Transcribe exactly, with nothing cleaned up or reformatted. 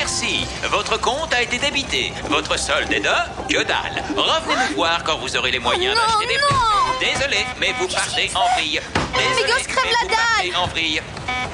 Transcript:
Merci. Votre compte a été débité. Votre solde est de que dalle. Revenez nous voir quand vous aurez les moyens Non, d'acheter des non. frites. Désolé, mais vous partez en vrille. Désolé, Gosse crève mais la vous partez dalle. en vrille.